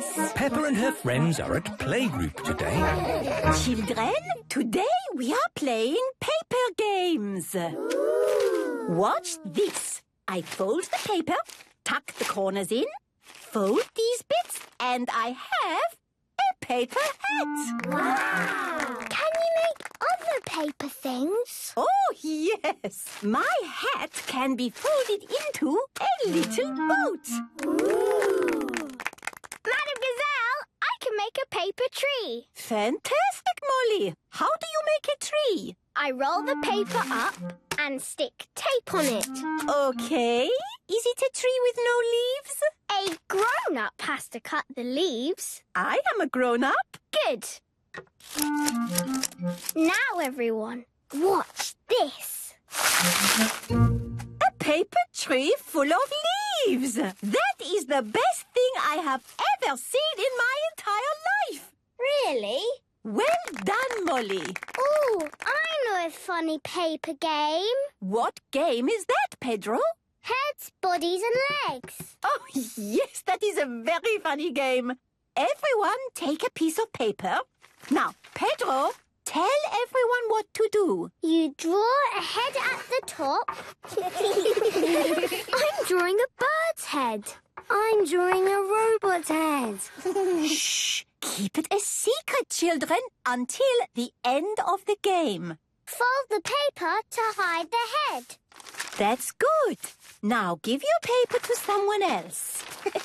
Peppa and her friends are at playgroup today. Children, today we are playing paper games. Watch this. I fold the paper, tuck the corners in, fold these bits, and I have a paper hat. Wow! Can you make other paper things? Oh, yes. My hat can be folded into a little boat. Ooh. Madam Gazelle, I can make a paper tree. Fantastic, Molly. How do you make a tree? I roll the paper up and stick tape on it. Okay. Is it a tree with no leaves? A grown-up has to cut the leaves. I am a grown-up. Good. Now, everyone, watch this. A paper tree full of leaves. That is the best thing I have ever seen in my entire life. Really? Well done, Molly. Oh, I know a funny paper game. What game is that, Pedro? Heads, bodies and legs. Oh, yes, that is a very funny game. Everyone take a piece of paper. Now, Pedro, tell everyone what to do. You draw a head at the top. I'm drawing a bird's head. I'm drawing a robot's head. Shh! Keep it a secret, children, until the end of the game. Fold the paper to hide the head. That's good. Now give your paper to someone else.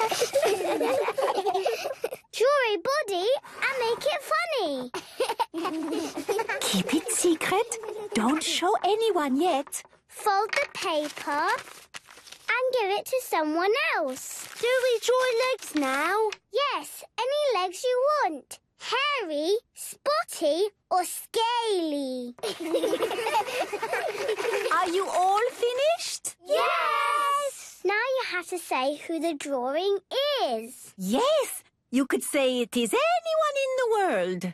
Draw a body and make it funny. Keep it secret. Don't show anyone yet. Fold the paper and give it to someone else. Do we draw legs now? Yes, any legs you want. Hairy, spotty or scaly. Are you all finished? Yes! Now you have to say who the drawing is. Yes, you could say it is anyone in the world.